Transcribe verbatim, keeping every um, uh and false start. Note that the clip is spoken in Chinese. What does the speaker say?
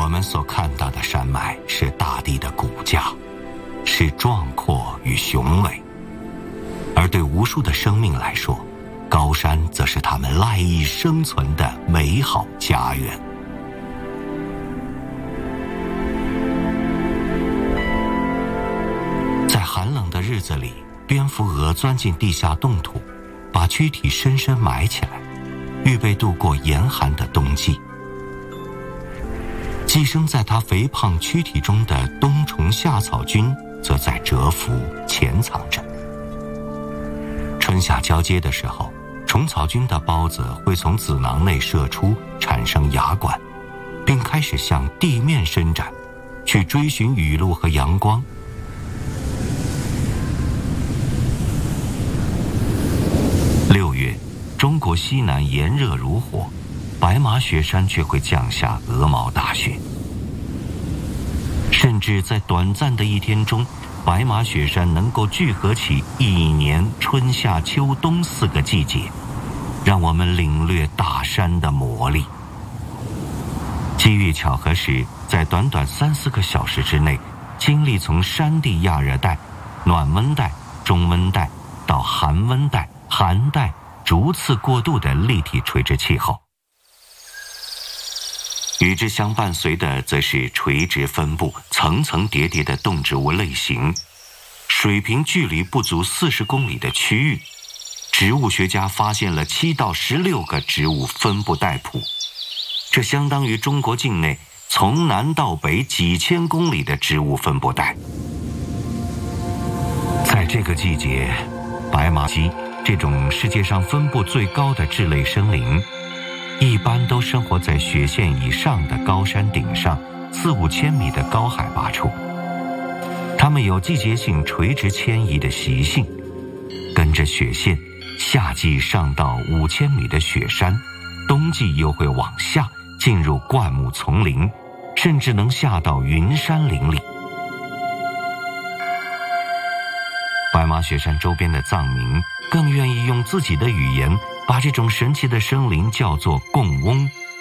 我们所看到的山脉是大地的骨架，是壮阔与雄伟，而对无数的生命来说，高山则是他们赖以生存的美好家园。在寒冷的日子里，蝙蝠蛾钻进地下冻土，把躯体深深埋起来，预备度过严寒的冬季。寄生在它肥胖躯体中的冬虫夏草菌则在蛰伏潜藏着。春夏交接的时候，虫草菌的孢子会从子囊内射出，产生芽管，并开始向地面伸展，去追寻雨露和阳光。六月，中国西南炎热如火，白马雪山却会降下鹅毛大雪。甚至在短暂的一天中，白马雪山能够聚合起一年春夏秋冬四个季节，让我们领略大山的魔力。机遇巧合时，在短短三四个小时之内，经历从山地亚热带、暖温带、中温带到寒温带、寒带逐次过渡的立体垂直气候。与之相伴随的则是垂直分布、层层叠叠的动植物类型。水平距离不足四十公里的区域，植物学家发现了七到十六个植物分布带谱，这相当于中国境内从南到北几千公里的植物分布带。在这个季节，白马鸡这种世界上分布最高的雉类生灵，一般都生活在雪线以上的高山顶上，四五千米的高海拔处。它们有季节性垂直迁移的习性，跟着雪线，夏季上到五千米的雪山，冬季又会往下进入灌木丛林，甚至能下到云山林里。白马雪山周边的藏民更愿意用自己的语言把这种神奇的生灵叫做贡翁，